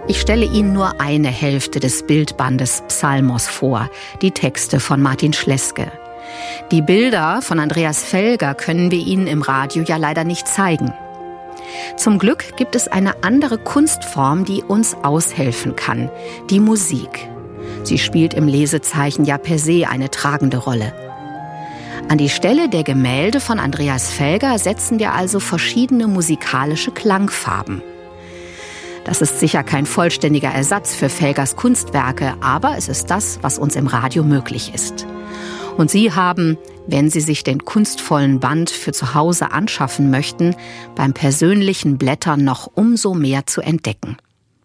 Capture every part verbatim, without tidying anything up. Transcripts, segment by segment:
Ich stelle Ihnen nur eine Hälfte des Bildbandes Psalmos vor, die Texte von Martin Schleske. Die Bilder von Andreas Felger können wir Ihnen im Radio ja leider nicht zeigen. Zum Glück gibt es eine andere Kunstform, die uns aushelfen kann, die Musik. Sie spielt im Lesezeichen ja per se eine tragende Rolle. An die Stelle der Gemälde von Andreas Felger setzen wir also verschiedene musikalische Klangfarben. Das ist sicher kein vollständiger Ersatz für Felgers Kunstwerke, aber es ist das, was uns im Radio möglich ist. Und Sie haben, wenn Sie sich den kunstvollen Band für zu Hause anschaffen möchten, beim persönlichen Blättern noch umso mehr zu entdecken.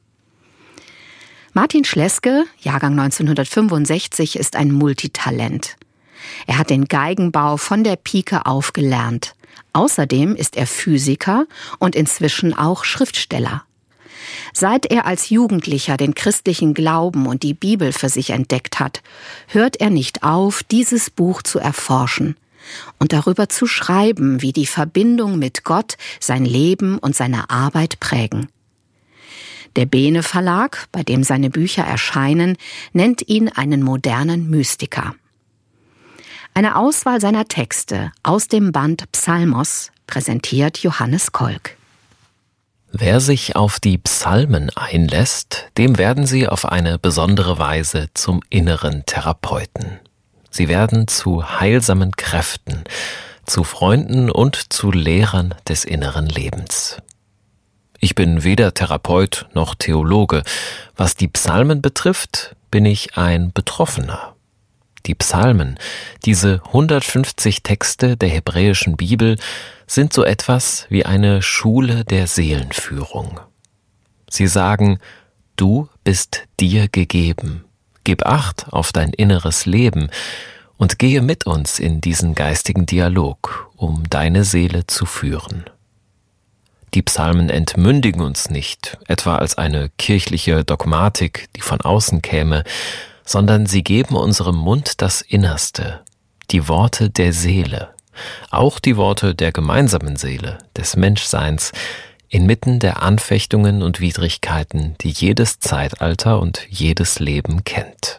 Martin Schleske, Jahrgang neunzehnhundertfünfundsechzig, ist ein Multitalent. Er hat den Geigenbau von der Pike auf gelernt. Außerdem ist er Physiker und inzwischen auch Schriftsteller. Seit er als Jugendlicher den christlichen Glauben und die Bibel für sich entdeckt hat, hört er nicht auf, dieses Buch zu erforschen und darüber zu schreiben, wie die Verbindung mit Gott sein Leben und seine Arbeit prägen. Der Bene Verlag, bei dem seine Bücher erscheinen, nennt ihn einen modernen Mystiker. Eine Auswahl seiner Texte aus dem Band Psalmos präsentiert Johannes Kolk. Wer sich auf die Psalmen einlässt, dem werden sie auf eine besondere Weise zum inneren Therapeuten. Sie werden zu heilsamen Kräften, zu Freunden und zu Lehrern des inneren Lebens. Ich bin weder Therapeut noch Theologe. Was die Psalmen betrifft, bin ich ein Betroffener. Die Psalmen, diese hundertfünfzig Texte der hebräischen Bibel, sind so etwas wie eine Schule der Seelenführung. Sie sagen, du bist dir gegeben, gib Acht auf dein inneres Leben und gehe mit uns in diesen geistigen Dialog, um deine Seele zu führen. Die Psalmen entmündigen uns nicht, etwa als eine kirchliche Dogmatik, die von außen käme, sondern sie geben unserem Mund das Innerste, die Worte der Seele, auch die Worte der gemeinsamen Seele, des Menschseins, inmitten der Anfechtungen und Widrigkeiten, die jedes Zeitalter und jedes Leben kennt.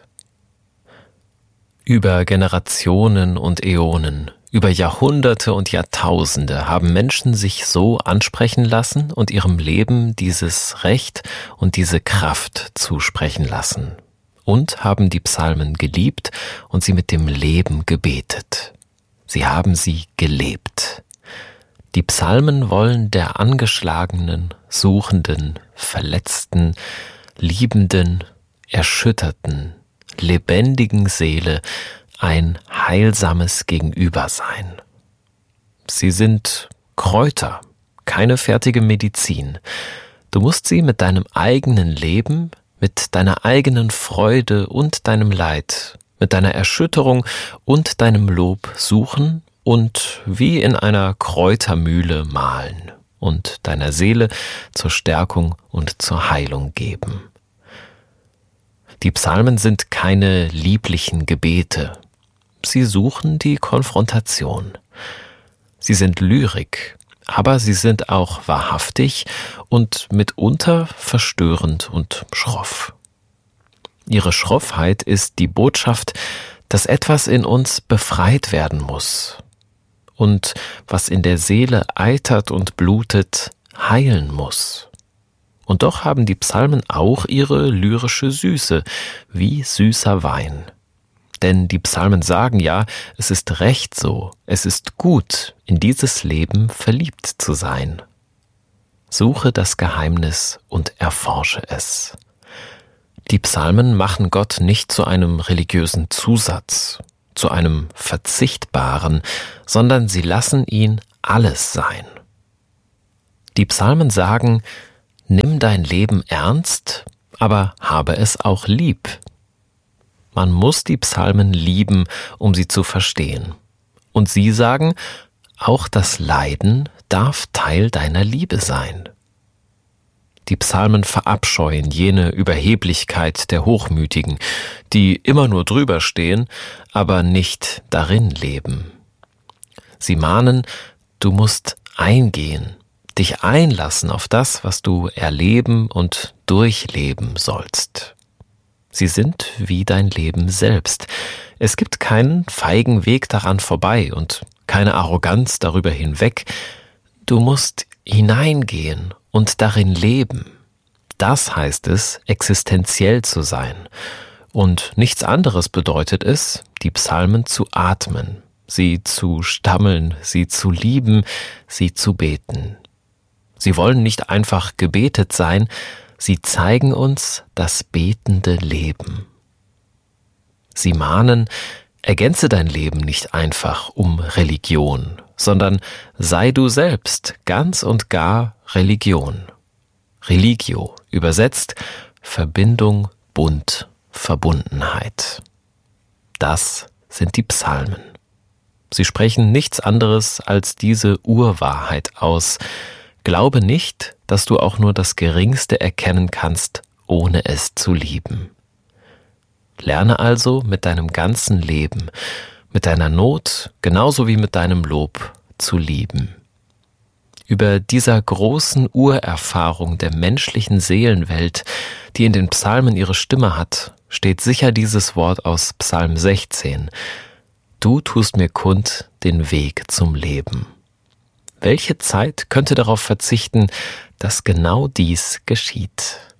Über Generationen und Äonen, über Jahrhunderte und Jahrtausende haben Menschen sich so ansprechen lassen und ihrem Leben dieses Recht und diese Kraft zusprechen lassen. Und haben die Psalmen geliebt und sie mit dem Leben gebetet. Sie haben sie gelebt. Die Psalmen wollen der angeschlagenen, suchenden, verletzten, liebenden, erschütterten, lebendigen Seele ein heilsames Gegenüber sein. Sie sind Kräuter, keine fertige Medizin. Du musst sie mit deinem eigenen Leben, mit deiner eigenen Freude und deinem Leid, mit deiner Erschütterung und deinem Lob suchen und wie in einer Kräutermühle mahlen und deiner Seele zur Stärkung und zur Heilung geben. Die Psalmen sind keine lieblichen Gebete. Sie suchen die Konfrontation. Sie sind Lyrik, aber sie sind auch wahrhaftig und mitunter verstörend und schroff. Ihre Schroffheit ist die Botschaft, dass etwas in uns befreit werden muss und was in der Seele eitert und blutet, heilen muss. Und doch haben die Psalmen auch ihre lyrische Süße, wie süßer Wein. Denn die Psalmen sagen ja, es ist recht so, es ist gut, in dieses Leben verliebt zu sein. Suche das Geheimnis und erforsche es. Die Psalmen machen Gott nicht zu einem religiösen Zusatz, zu einem Verzichtbaren, sondern sie lassen ihn alles sein. Die Psalmen sagen, nimm dein Leben ernst, aber habe es auch lieb. Man muss die Psalmen lieben, um sie zu verstehen. Und sie sagen, auch das Leiden darf Teil deiner Liebe sein. Die Psalmen verabscheuen jene Überheblichkeit der Hochmütigen, die immer nur drüber stehen, aber nicht darin leben. Sie mahnen, du musst eingehen, dich einlassen auf das, was du erleben und durchleben sollst. Sie sind wie dein Leben selbst. Es gibt keinen feigen Weg daran vorbei und keine Arroganz darüber hinweg. Du musst hineingehen und darin leben. Das heißt es, existenziell zu sein. Und nichts anderes bedeutet es, die Psalmen zu atmen, sie zu stammeln, sie zu lieben, sie zu beten. Sie wollen nicht einfach gebetet sein, sie zeigen uns das betende Leben. Sie mahnen, ergänze dein Leben nicht einfach um Religion, sondern sei du selbst ganz und gar Religion. Religio, übersetzt Verbindung, Bund, Verbundenheit. Das sind die Psalmen. Sie sprechen nichts anderes als diese Urwahrheit aus. Glaube nicht, dass du auch nur das Geringste erkennen kannst, ohne es zu lieben. Lerne also mit deinem ganzen Leben, mit deiner Not genauso wie mit deinem Lob zu lieben. Über dieser großen Urerfahrung der menschlichen Seelenwelt, die in den Psalmen ihre Stimme hat, steht sicher dieses Wort aus Psalm sechzehn. Du tust mir kund den Weg zum Leben. Welche Zeit könnte darauf verzichten, dass genau dies geschieht?